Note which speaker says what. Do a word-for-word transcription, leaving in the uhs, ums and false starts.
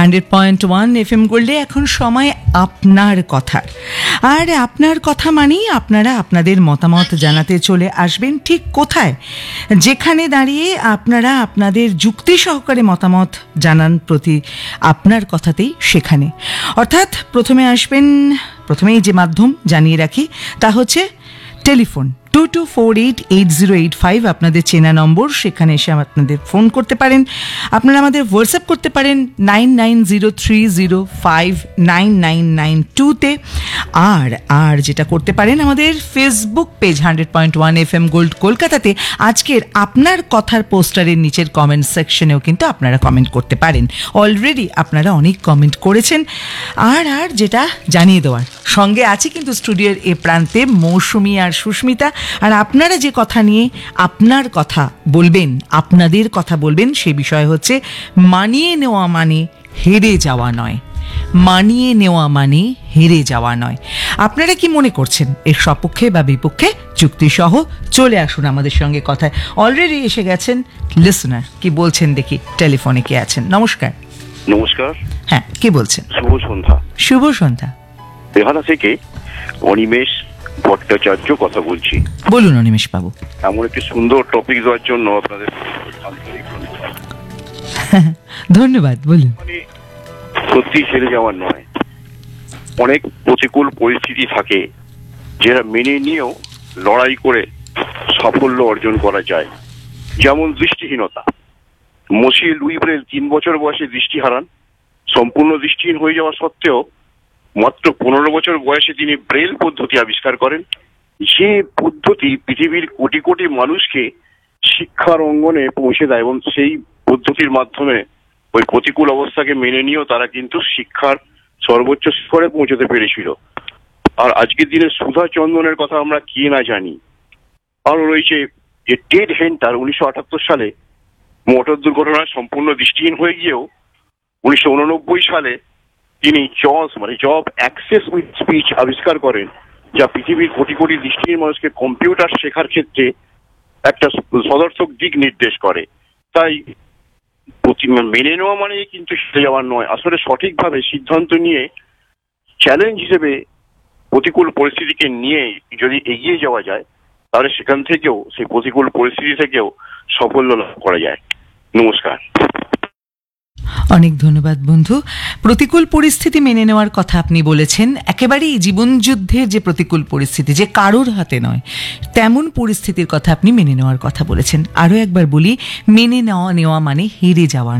Speaker 1: Hundred point one F M গোল্ডে এখন সময় আপনার কথা। আর আপনার কথা মানেই আপনারা আপনাদের মতামত জানাতে চলে আসবেন ঠিক কোথায়, যেখানে দাঁড়িয়ে আপনারা আপনাদের যুক্তি সহকারে মতামত জানান প্রতি আপনার কথাতেই সেখানে। অর্থাৎ প্রথমে আসবেন, প্রথমেই যে মাধ্যম জানিয়ে রাখি তা হচ্ছে telephone two two four eight eight zero eight five, আপনাদের চেনা নম্বর, সেখানে এসে আপনাদের ফোন করতে পারেন। আপনারা আমাদের হোয়াটসঅ্যাপ করতে পারেন nine nine zero three zero five nine nine nine টুতে। আর আর যেটা করতে পারেন, আমাদের Facebook page hundred point one F M gold কলকাতাতে আজকের আপনার কথার পোস্টারের নিচের কমেন্ট সেকশনেও কিন্তু আপনারা কমেন্ট করতে পারেন। অলরেডি আপনারা অনেক কমেন্ট করেছেন। আর আর যেটা জানিয়ে দেওয়ার, সঙ্গে আছে কিন্তু স্টুডিওর এ প্রান্তে মৌসুমী আর সুস্মিতা। আর আপনারা যে কথা নিয়ে আপনার কথা বলবেন, আপনাদের কথা বলবেন, সে বিষয় হচ্ছে মানিয়ে নেওয়া মানে হেরে যাওয়া নয়। মানিয়ে নেওয়া মানে হেরে যাওয়া নয়। আপনারা কি মনে করছেন এর সপক্ষে বা বিপক্ষে? যুক্তিসহ চলে আসুন আমাদের সঙ্গে কথায়। অলরেডি এসে গেছেন লিসনার, কি বলছেন দেখি। টেলিফোনে কে আছেন? নমস্কার।
Speaker 2: নমস্কার।
Speaker 1: হ্যাঁ, কে বলছেন?
Speaker 2: শুভ সন্ধ্যা।
Speaker 1: শুভ সন্ধ্যা।
Speaker 2: এখানে থেকে অনিমেষ ভট্টাচার্য কথা বলছি।
Speaker 1: বলুন অনিমেষ বাবু।
Speaker 2: এমন একটি সুন্দর টপিক দেওয়ার জন্য আপনাদের আন্তরিক ধন্যবাদ।
Speaker 1: ধন্যবাদ। বলুন।
Speaker 2: মানে সত্যি হেরে যাওয়ার নয়, অনেক প্রতিকূল পরিস্থিতি থাকে যেটা মেনে নিয়েও লড়াই করে সাফল্য অর্জন করা যায়। যেমন দৃষ্টিহীনতা। মসি লুই ব্রেল তিন বছর বয়সে দৃষ্টি হারান। সম্পূর্ণ দৃষ্টিহীন হয়ে যাওয়া সত্ত্বেও মাত্র পনেরো বছর বয়সে তিনি ব্রেল পদ্ধতি আবিষ্কার করেন, যে পদ্ধতি পৃথিবীর কোটি কোটি মানুষকে শিক্ষার অঙ্গনে পৌঁছে দেয়। এবং সেই পদ্ধতির মাধ্যমে ওই প্রতিকূল অবস্থাকে মেনে নিয়েও তারা কিন্তু শিক্ষার সর্বোচ্চ স্তরে পৌঁছতে পেরেছিল। আর আজকের দিনে সুধা চন্দনের কথা আমরা কে না জানি। আরও রয়েছে যে টেড হেন্টার উনিশশো আটাত্তর সালে মোটর দুর্ঘটনায় সম্পূর্ণ দৃষ্টিহীন হয়ে গিয়েও উনিশশো উননব্বই সালে তিনি জস মানে জব অ্যাক্সেস উইথ স্পিচ আবিষ্কার করেন, যা পৃথিবীর কোটি কোটি দৃষ্টিহীন মানুষকে কম্পিউটার শেখার ক্ষেত্রে একটা সদর্থক দিক নির্দেশ করে। তাই মেনে নেওয়া মানে কিন্তু হেরে যাওয়ার নয়, আসলে সঠিকভাবে সিদ্ধান্ত নিয়ে চ্যালেঞ্জ হিসেবে প্রতিকূল পরিস্থিতিকে নিয়ে যদি এগিয়ে যাওয়া যায়, তাহলে সেখান থেকেও, সেই প্রতিকূল পরিস্থিতি থেকেও সাফল্য লাভ করা যায়। নমস্কার।
Speaker 1: অনেক ধন্যবাদ বন্ধু। প্রতিকূল পরিস্থিতি মেনে নেওয়ার কথা আপনি বলেছেন। একেবারেই জীবন যুদ্ধের যে প্রতিকূল পরিস্থিতি, যে কারোর হাতে নয়, তেমন পরিস্থিতির কথা আপনি মেনে নেওয়ার কথা বলেছেন। আরও একবার বলি, মেনে নেওয়া নেওয়া মানে হেরে যাওয়া